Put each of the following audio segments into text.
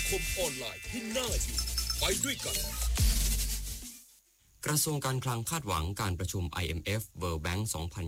คมออนไลน์ที่น่าอยู่ไปด้วยกันกระทรวงการคลังคาดหวังการประชุม IMF World Bank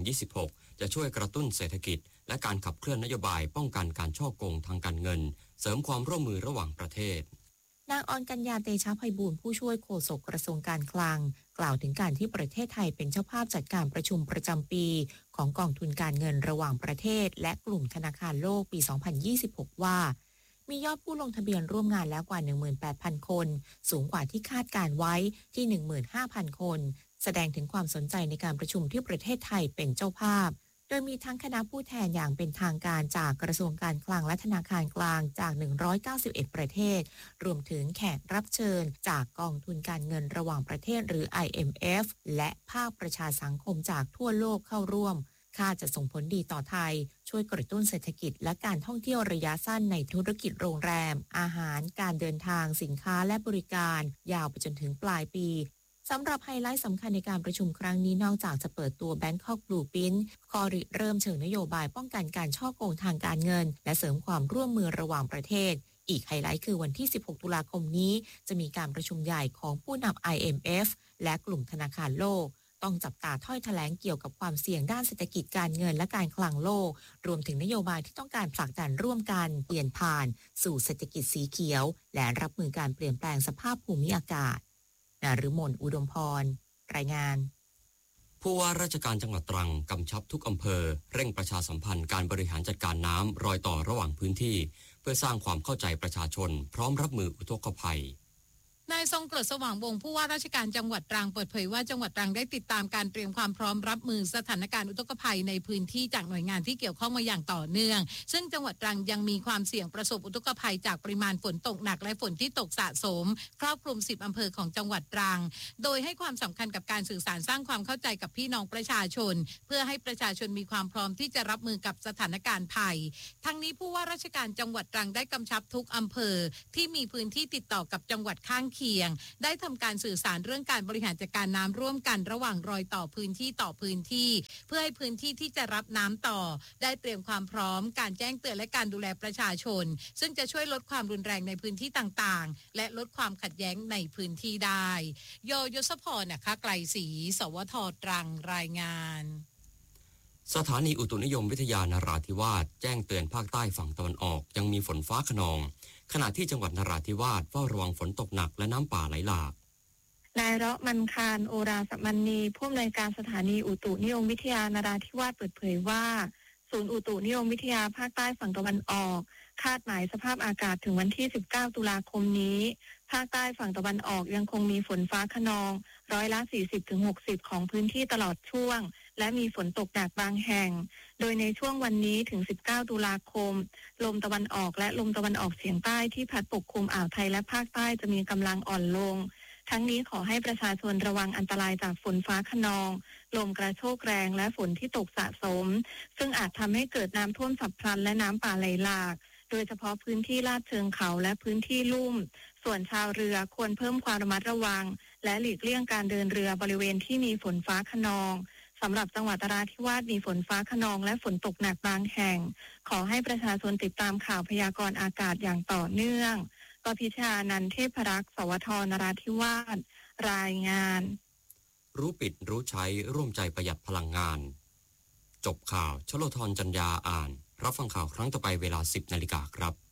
2026 จะช่วยกระตุ้นเศรษฐกิจและการขับเคลื่อนนโยบายป้องกันการฉ้อโกงทางการเงินเสริมความร่วมมือระหว่างประเทศนางออนกัญญาเตชะไพบูลย์ผู้ช่วยโฆษกกระทรวงการคลังกล่าวถึงการที่ประเทศไทยเป็นเจ้าภาพจัดการประชุมประจำปีของกองทุนการเงินระหว่างประเทศและกลุ่มธนาคารโลกปี 2026 ว่ามียอดผู้ลงทะเบียนร่วมงานแล้วกว่า 18,000 คนสูงกว่าที่คาดการไว้ที่ 15,000 คนแสดงถึงความสนใจในการประชุมที่ประเทศไทยเป็นเจ้าภาพโดยมีทั้งคณะผู้แทนอย่างเป็นทางการจากกระทรวงการคลังและธนาคารกลางจาก191ประเทศรวมถึงแขกรับเชิญจากกองทุนการเงินระหว่างประเทศหรือ IMF และภาคประชาสังคมจากทั่วโลกเข้าร่วมคาดจะส่งผลดีต่อไทยช่วยกระตุ้นเศรษฐกิจและการท่องเที่ยวระยะสั้นในธุรกิจโรงแรมอาหารการเดินทางสินค้าและบริการยาวไปจนถึงปลายปีสำหรับไฮไลท์สำคัญในการประชุมครั้งนี้นอกจากจะเปิดตัว Bangkok Blueprint ข้อริเริ่มเชิงนโยบายป้องกันการฉ้อโกงทางการเงินและเสริมความร่วมมือระหว่างประเทศอีกไฮไลท์คือวันที่ 16 ตุลาคมนี้จะมีการประชุมใหญ่ของผู้นำ IMF และกลุ่มธนาคารโลกต้องจับตาถ้อยแถลงเกี่ยวกับความเสี่ยงด้านเศรษฐกิจการเงินและการคลังโลกรวมถึงนโยบายที่ต้องการผลักดันร่วมกันเปลี่ยนผ่านสู่เศรษฐกิจสีเขียวและรับมือการเปลี่ยนแปลงสภาพภูมิอากาศนฤมลอุดมพรรายงานผู้ว่าราชการจังหวัดตรังกำชับทุกอำเภอเร่งประชาสัมพันธ์การบริหารจัดการน้ำรอยต่อระหว่างพื้นที่เพื่อสร้างความเข้าใจประชาชนพร้อมรับมืออุทกภัยนายทรงกรดสว่างวงศ์ผู้ว่าราชการจังหวัดตรังเปิดเผยว่าจังหวัดตรังได้ติดตามการเตรียมความพร้อมรับมือสถานการณ์อุทกภัยในพื้นที่จากหน่วยงานที่เกี่ยวข้องมาอย่างต่อเนื่องซึ่งจังหวัดตรังยังมีความเสี่ยงประสบอุทกภัยจากปริมาณฝนตกหนักและฝนที่ตกสะสมครอบคลุม10อำเภอของจังหวัดตรังโดยให้ความสำคัญกับการสื่อสารสร้างความเข้าใจกับพี่น้องประชาชนเพื่อให้ประชาชนมีความพร้อมที่จะรับมือกับสถานการณ์ภัยทั้งนี้ผู้ว่าราชการจังหวัดตรังได้กำชับทุกอำเภอที่มีพื้นที่ติดต่อกับจังหวัดข้างเคียงได้ทำการสื่อสารเรื่องการบริหารจัดการน้ำร่วมกันระหว่างรอยต่อพื้นที่ต่อพื้นที่เพื่อให้พื้นที่ที่จะรับน้ำต่อได้เตรียมความพร้อมการแจ้งเตือนและการดูแลประชาชนซึ่งจะช่วยลดความรุนแรงในพื้นที่ต่างๆและลดความขัดแย้งในพื้นที่ได้ยศพรนะคะไกลศรีสวทตรังรายงานสถานีอุตุนิยมวิทยานราธิวาสแจ้งเตือนภาคใต้ฝั่งตะวันออกยังมีฝนฟ้าคะนองขณะที่จังหวัดนราธิวาสเฝ้าระวังฝนตกหนักและน้ำป่าไหลหลากนายเราะมันคารโอราสมันนีผู้อำนวยการสถานีอุตุนิยมวิทยานราธิวาสเปิดเผยว่าศูนย์อุตุนิยมวิทยาภาคใต้ฝั่งตะวันออกคาดหมายสภาพอากาศถึงวันที่ 19 ตุลาคมนี้ภาคใต้ฝั่งตะวันออกยังคงมีฝนฟ้าคะนองร้อยละ 40-60 ของพื้นที่ตลอดช่วงและมีฝนตกหนักบางแห่งโดยในช่วงวันนี้ถึง 19 ตุลาคมลมตะวันออกและลมตะวันออกเฉียงใต้ที่พัดปกคลุมอ่าวไทยและภาคใต้จะมีกำลังอ่อนลงทั้งนี้ขอให้ประชาชนระวังอันตรายจากฝนฟ้าคะนองลมกระโชกแรงและฝนที่ตกสะสมซึ่งอาจทำให้เกิดน้ำท่วมฉับพลันและน้ำป่าไหลหลากโดยเฉพาะพื้นที่ลาดเชิงเขาและพื้นที่ลุ่มส่วนชาวเรือควรเพิ่มความระมัดระวังและหลีกเลี่ยงการเดินเรือบริเวณที่มีฝนฟ้าคะนองสำหรับจังหวัดนราธิวาสมีฝนฟ้าคะนองและฝนตกหนักบางแห่งขอให้ประชาชนติดตามข่าวพยากรณ์อากาศอย่างต่อเนื่องกพิชานันท์เทพรักษ์สวทนราธิวาสรายงานรู้ปิดรู้ใช้ร่วมใจประหยัดพลังงานจบข่าวชโลธรจัญญาอ่านรับฟังข่าวครั้งต่อไปเวลา 10 นาฬิกาครับ